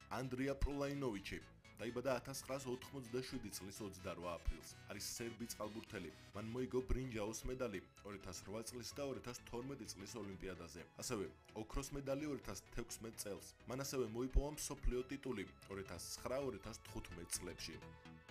ანდრია პროლაინოვიჩი დაიბადა 1987 წლის 28 aprilს. არის სერბი წყალბურთელი. მან მოიგო ბრინჯაოს медаლი 2008 წლის და 2012 წლის ოლიმპიადაზე. ასევე ოქროს медаლი 2016 წელს. მან ასევე მოიპოვა მსოფლიო ტიტული 2009-2015 წლებში.